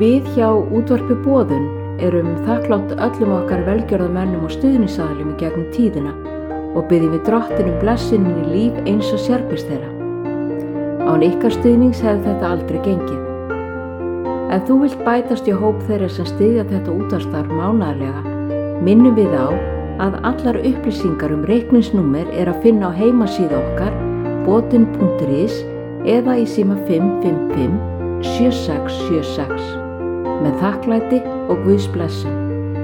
Við hjá Útvarpi Boðun erum þakklátt öllum okkar velgjörðamönnum og stuðningsaðilum í gegnum tíðina og biðjum við Drottin blessun inn í líf eins og sérbýrs þeirra. Án ykkar stuðnings hefði þetta aldrei gengið. Ef þú vilt bætast í hóp þeirra sem styðja þetta útvarpsstarf mánaðarlega, minnum við á að allar upplýsingar reikningsnúmer að finna á heimasíðu okkar botin.is eða í síma 555 7676. Með þakklæti og Guðs blessun.